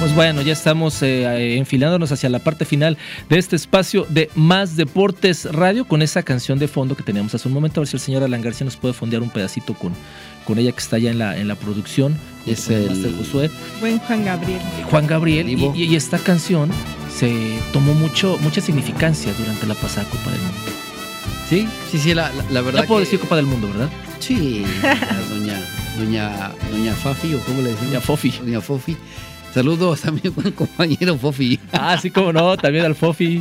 Pues bueno, ya estamos enfilándonos hacia la parte final de este espacio de Más Deportes Radio con esa canción de fondo que teníamos hace un momento. A ver si el señor Alan García nos puede fondear un pedacito con ella que está ya en la producción. Es el Master Josué. Buen Juan Gabriel. Juan Gabriel. Y esta canción se tomó mucha significancia durante la pasada Copa del Mundo. Sí, la verdad. Ya puedo decir Copa del Mundo, ¿verdad? Sí, doña Fafi, o cómo le decimos. Doña Fofi. Saludos a mi buen compañero Fofi. Ah, sí, cómo no, también al Fofi.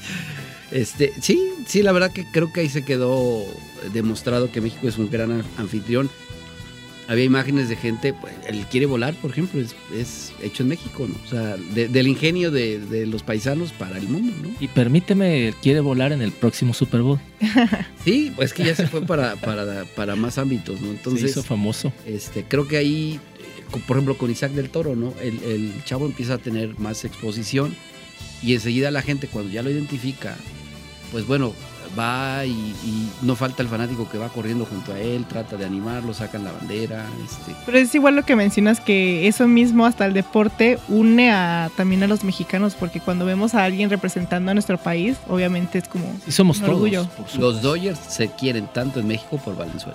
Sí, la verdad que creo que ahí se quedó demostrado que México es un gran anfitrión. Había imágenes de gente, pues, el Quiere Volar, por ejemplo, es hecho en México, ¿no? O sea, del ingenio de los paisanos para el mundo, ¿no? Y permíteme, el Quiere Volar en el próximo Super Bowl. Sí, pues que ya se fue para más ámbitos, ¿no? Entonces, se hizo famoso. Creo que ahí, por ejemplo, con Isaac del Toro, ¿no? El chavo empieza a tener más exposición y enseguida la gente, cuando ya lo identifica, pues bueno, va y no falta el fanático que va corriendo junto a él, trata de animarlo, sacan la bandera. Pero es igual lo que mencionas, que eso mismo hasta el deporte une también a los mexicanos, porque cuando vemos a alguien representando a nuestro país, obviamente es como y somos un todos, orgullo. Los Dodgers se quieren tanto en México por Valenzuela,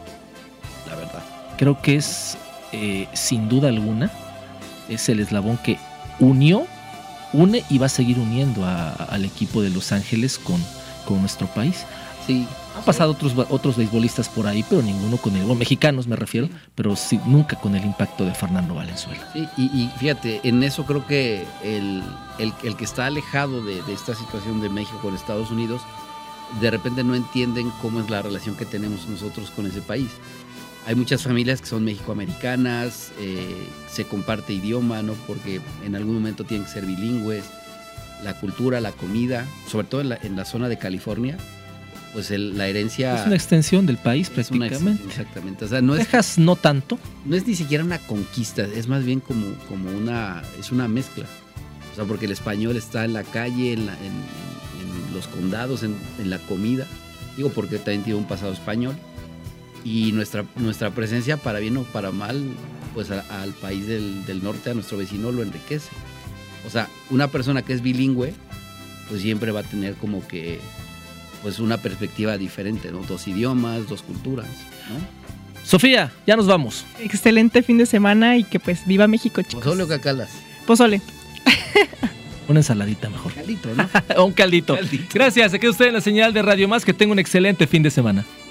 la verdad. Creo que es, sin duda alguna, es el eslabón que une y va a seguir uniendo al equipo de Los Ángeles con nuestro país. Sí. Han pasado otros beisbolistas por ahí, pero ninguno mexicanos me refiero, pero sí, nunca con el impacto de Fernando Valenzuela. Sí, y fíjate, en eso creo que el que está alejado de esta situación de México con Estados Unidos, de repente no entienden cómo es la relación que tenemos nosotros con ese país. Hay muchas familias que son mexicoamericanas, se comparte idioma, ¿no? Porque en algún momento tienen que ser bilingües. La cultura, la comida, sobre todo en la zona de California, pues la herencia... Es una extensión del país prácticamente. Exactamente. O sea, no no tanto. No es ni siquiera una conquista, es más bien como es una mezcla. O sea, porque el español está en la calle, en los condados, en la comida. Digo, porque también tiene un pasado español. Y nuestra presencia, para bien o para mal, pues al país del norte, a nuestro vecino, lo enriquece. O sea, una persona que es bilingüe, pues siempre va a tener como que, pues una perspectiva diferente, ¿no? 2 idiomas, 2 culturas, ¿no? Sofía, ya nos vamos. Excelente fin de semana y que pues viva México, chicos. ¿Pozole o cacalas? Pozole. Una ensaladita mejor. Caldito, ¿no? Un caldito. Gracias, se queda usted en la señal de Radio Más, que tenga un excelente fin de semana.